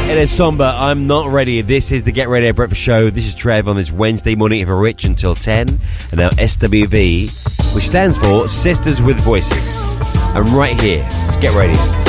It is somber. I'm not ready. This is the Get Radio Breakfast Show. This is Trev on this Wednesday morning for Rich until 10. And now SWV, which stands for Sisters with Voices. And right here, let's get ready.